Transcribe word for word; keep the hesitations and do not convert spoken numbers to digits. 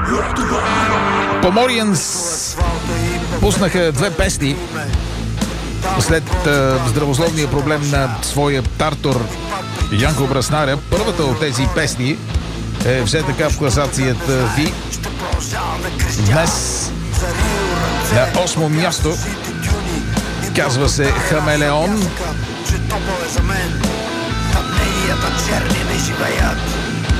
Помориенс пуснаха две песни след а, здравословния проблем на своя тартор Янко Браснаря. Първата от тези песни е все така в класацията ви. Днес на осмо място, казва се Хамелеон. Че топове за мен, там неята черни не живеят.